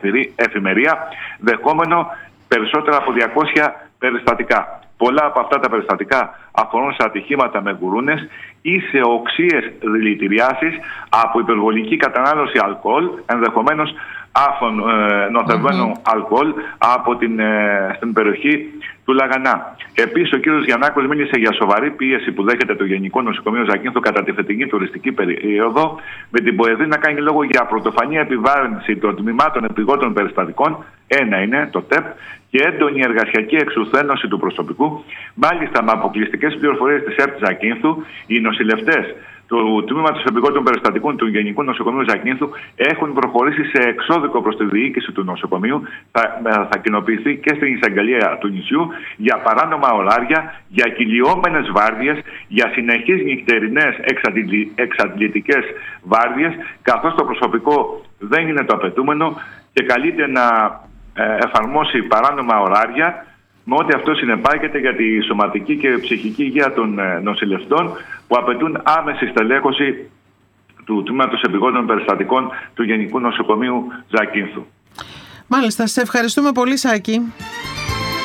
εφημερία, δεχόμενο περισσότερα από 200 περιστατικά. Πολλά από αυτά τα περιστατικά αφορούν σε ατυχήματα με γουρούνες ή σε οξείες δηλητηριάσεις από υπερβολική κατανάλωση αλκοόλ, ενδεχομένως άφων νοθευμένου αλκοόλ στην περιοχή του Λαγανά. Επίσης, ο κ. Γιαννάκος μίλησε για σοβαρή πίεση που δέχεται το Γενικό Νοσοκομείο Ζακίνθου κατά τη φετινή τουριστική περίοδο, με την ποεδή να κάνει λόγο για πρωτοφανή επιβάρυνση των τμήματων επιγόντων περιστατικών, ένα είναι το ΤΕΠ, και έντονη εργασιακή εξουθένωση του προσωπικού. Μάλιστα, με αποκλειστικές πληροφορίες της ΕΡΤ Ζακίνθου, οι νοσηλευτές του τμήματος επιγόντων περιστατικών του Γενικού Νοσοκομείου Ζακίνθου έχουν προχωρήσει σε εξώδικο προς τη διοίκηση του νοσοκομείου. Θα κοινοποιηθεί και στην εισαγγελία του νησιού για παράνομα ωράρια, για κυλιόμενες βάρδιες, για συνεχείς νυχτερινές εξαντλητικές βάρδιες, καθώς το προσωπικό δεν είναι το απαιτούμενο και καλείται να εφαρμόσει παράνομα ωράρια, με ό,τι αυτό συνεπάγεται για τη σωματική και ψυχική υγεία των νοσηλευτών, που απαιτούν άμεση στελέχωση του τμήματος επιγόντων περιστατικών του Γενικού Νοσοκομείου Ζακίνθου. Μάλιστα, σε ευχαριστούμε πολύ, Σάκη.